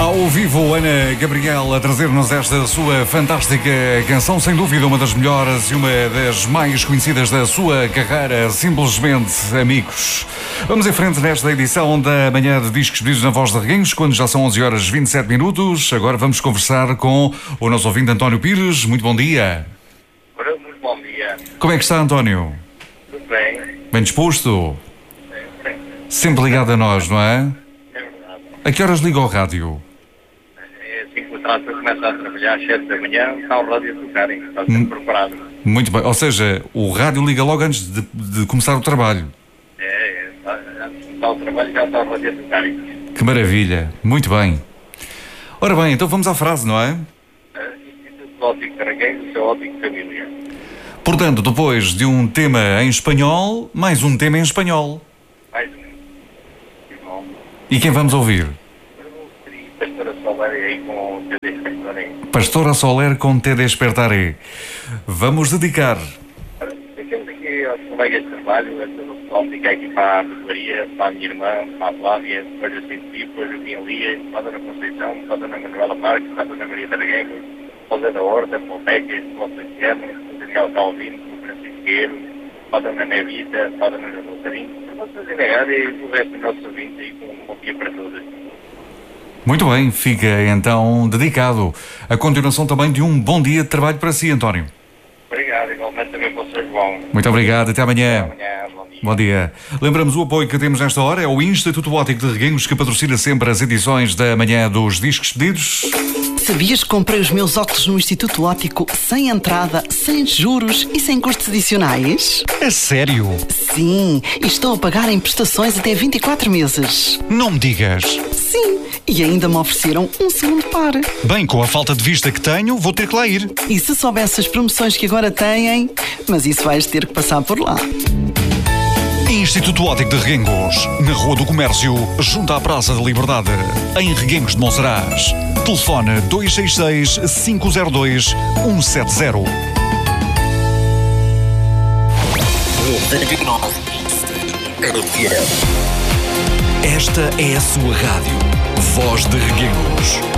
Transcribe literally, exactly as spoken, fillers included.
Ao vivo, Ana Gabriel a trazer-nos esta sua fantástica canção, sem dúvida uma das melhores e uma das mais conhecidas da sua carreira, Simplesmente Amigos. Vamos em frente nesta edição da Manhã de Discos Pedidos na Voz de Reguengos, quando já são onze horas e vinte e sete minutos. Agora vamos conversar com o nosso ouvinte António Pires. Muito bom dia. Muito bom dia. Como é que está, António? Tudo bem. Bem disposto? Sim, sim. Sempre ligado a nós, não é? É verdade. A que horas liga o rádio? É assim que o trator começa a trabalhar às sete da manhã, está o rádio a tocar, hein? Está sempre Hum. preparado. Muito bem, ou seja, o rádio liga logo antes de, de começar o trabalho. É, é, está, antes de começar o trabalho já está o rádio a tocar, hein? Que maravilha, muito bem. Ora bem, então vamos à frase, não é? Instituto Óptico de Reguengos, seu óptico família. Portanto, depois de um tema em espanhol, mais um tema em espanhol. Mais um. Bom. E quem vamos ouvir? Pastora Solar aí com o T D Espectorem. Pastora Soler com Te Despertaré. Vamos dedicar. Temos aqui aos colegas de trabalho, a todo o pessoal fica aqui para a pecuaria, para a minha irmã, para a Flávia, depois a Cinti, depois a Joaquim Elias, para a Dona Conceição, para a Dona Manuela Marques, para a Dona Maria de Reguengos, para o Zé da Horta, para o Pecas, para o Feliciano, para o Daniel Calvino, para o Francisco Guerreiro, para a Dona Nevita, para a Dona Rosarinho, para a Dona Zinegada e o resto dos nossos ouvintes aí com um bom dia para todos. Muito bem, fica então dedicado. A continuação também de um bom dia de trabalho para si, António. Obrigado, igualmente também para o senhor João. Muito obrigado, até amanhã. Até amanhã, bom dia. Bom dia. Lembramos o apoio que temos nesta hora, é o Instituto Óptico de Reguengos, que patrocina sempre as edições da Manhã dos Discos Pedidos. Sabias que comprei os meus óculos no Instituto Óptico sem entrada, sem juros e sem custos adicionais? É sério? Sim, e estou a pagar em prestações até vinte e quatro meses. Não me digas. Sim, e ainda me ofereceram um segundo par. Bem, com a falta de vista que tenho, vou ter que lá ir. E se soubesse as promoções que agora têm, mas isso vais ter que passar por lá. Instituto Óptico de Reguengos, na Rua do Comércio, junto à Praça da Liberdade, em Reguengos de Monsaraz. Telefone dois seis seis, cinco zero dois, um sete zero. Esta é a sua rádio. Voz de Reguengos.